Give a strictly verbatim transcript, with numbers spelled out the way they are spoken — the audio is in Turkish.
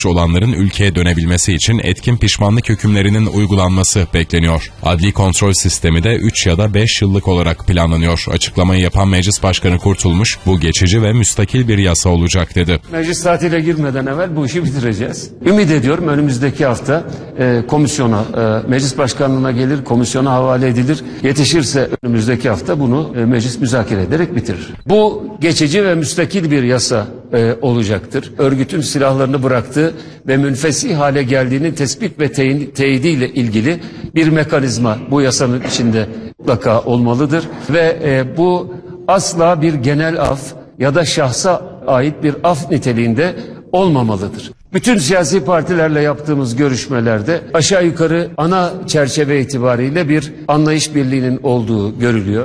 olanların ülkeye dönebilmesi için etkin pişmanlık hükümlerinin uygulanması bekleniyor. Adli kontrol sistemi de üç ya da beş yıllık olarak planlanıyor. Açıklamayı yapan Meclis Başkanı Kurtulmuş, bu geçici ve müstakil bir yasa olacak dedi. Meclis tatile girmeden evvel bu işi bitireceğiz. Ümit ediyorum önümüzdeki hafta e, komisyona, e, Meclis Başkanlığı'na gelir, komisyona havale edilir. Yetişirse önümüzdeki hafta bunu e, meclis müzakere ederek bitirir. Bu geçici ve müstakil bir yasa e, olacaktır. Örgütün silahlarını bıraktığı ve münfesih hale geldiğinin tespit ve teyin, teyidiyle ilgili bir mekanizma bu yasanın içinde mutlaka olmalıdır. Ve e, bu asla bir genel af ya da şahsa ait bir af niteliğinde olmamalıdır. Bütün siyasi partilerle yaptığımız görüşmelerde aşağı yukarı ana çerçeve itibariyle bir anlayış birliğinin olduğu görülüyor.